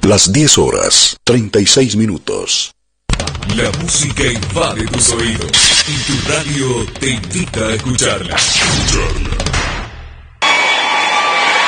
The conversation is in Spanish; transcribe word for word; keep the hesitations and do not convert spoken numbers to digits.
Las diez horas, treinta y seis minutos. La música invade tus oídos y tu radio te invita a escucharla. Escucharla.